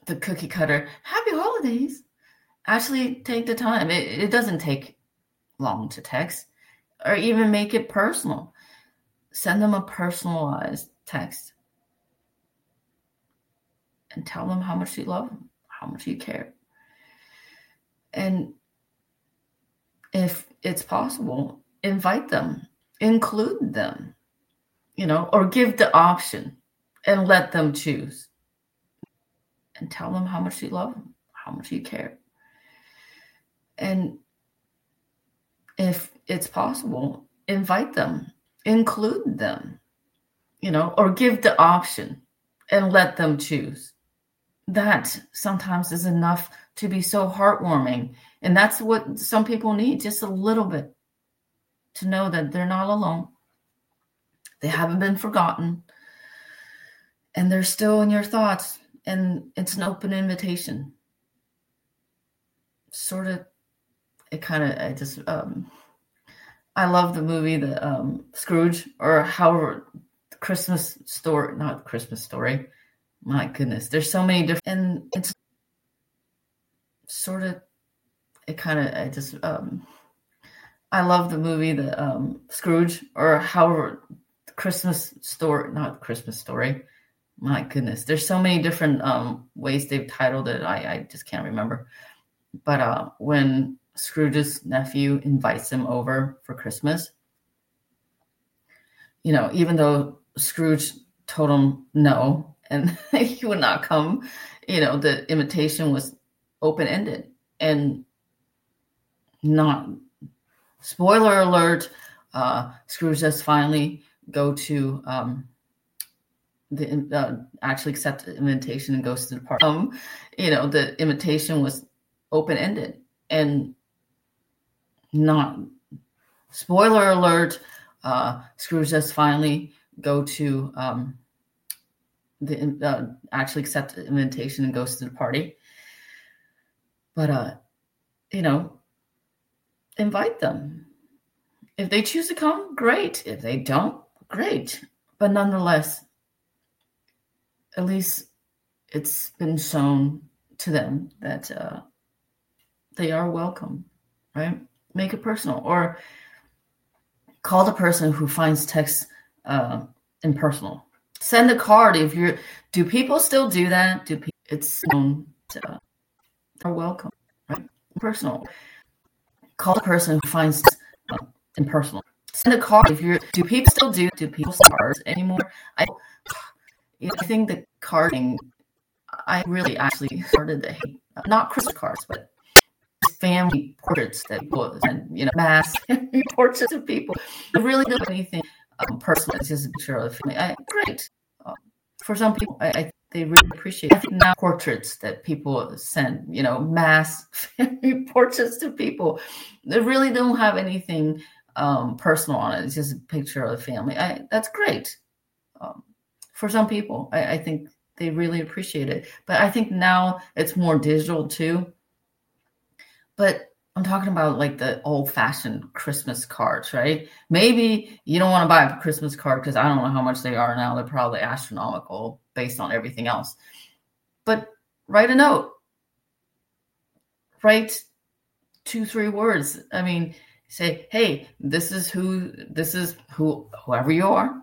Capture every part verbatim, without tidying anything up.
the cookie cutter happy holidays. Actually take the time. It, it doesn't take long to text or even make it personal. Send them a personalized text and tell them how much you love them, how much you care. And if it's possible, invite them, include them, you know, or give the option and let them choose. And tell them how much you love them, how much you care. And if it's possible, invite them, include them, you know, or give the option and let them choose. That sometimes is enough to be so heartwarming. And that's what some people need, just a little bit, to know that they're not alone. They haven't been forgotten. And they're still in your thoughts. And it's an open invitation. Sort of, it kind of, I just, um, I love the movie, the um, Scrooge, or however, Christmas Story, not Christmas Story. My goodness, there's so many different, and it's sort of, it kind of, I just, um, I love the movie, the um, Scrooge, or however, Christmas Story, not Christmas Story. My goodness, there's so many different um, ways they've titled it. I, I just can't remember. But uh, when Scrooge's nephew invites him over for Christmas, you know, even though Scrooge told him no and he would not come, you know, the invitation was open-ended and not, spoiler alert, uh, Scrooge does finally go to um, the uh, actually accept the invitation and goes to the party. Um, you know, the invitation was open-ended and not, spoiler alert, uh, Scrooge does finally go to um, the uh, actually accept the invitation and goes to the party. But, uh, you know, invite them. If they choose to come, great. If they don't, great. But nonetheless, at least it's been shown to them that uh, they are welcome, right? Make it personal. Or call the person who finds text uh, impersonal. Send a card if you're, do people still do that? Do people, it's known to, uh, are welcome, right? Personal. Call the person who finds uh, impersonal. Send a card if you're, do people still do, do people send cards anymore? I, I think the carding, I really actually started to hate, not Christmas cards, but family portraits that people and, you know, mass family portraits of people. I really don't do anything um, personal. It's just a picture of the family. I, great. Um, for some people, I, I they really appreciate it. I think now portraits that people send, you know, mass family portraits to people, they really don't have anything um, personal on it. It's just a picture of the family. I, that's great. Um, for some people, I, I think they really appreciate it. But I think now it's more digital too. But I'm talking about like the old-fashioned Christmas cards, right? Maybe you don't want to buy a Christmas card because I don't know how much they are now. They're probably astronomical based on everything else. But write a note. Write two, three words. I mean, say, hey, this is who, this is who, whoever you are.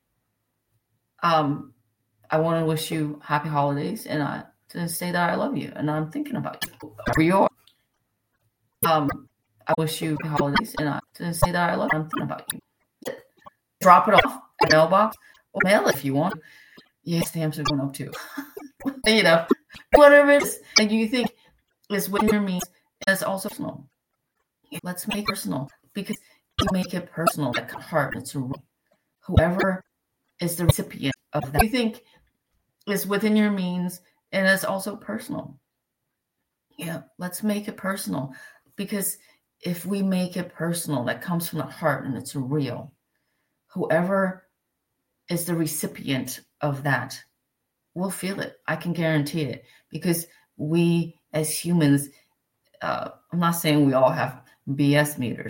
Um, I want to wish you happy holidays and I to say that I love you and I'm thinking about you, whoever you are. Um, I wish you happy holidays and I to say that I love you, I'm thinking about you. Drop it off in the mailbox or mail it if you want. Yeah, stamps are going up too. You know, whatever it is, and you think is within your means, it's also personal. Let's make it personal because you make it personal, like a heart. It's a, whoever is the recipient of that. You think is within your means, and it's also personal. Yeah, let's make it personal because if we make it personal, that comes from the heart and it's real. Whoever is the recipient of that will feel it. I can guarantee it because we as humans, uh, I'm not saying we all have B S meters.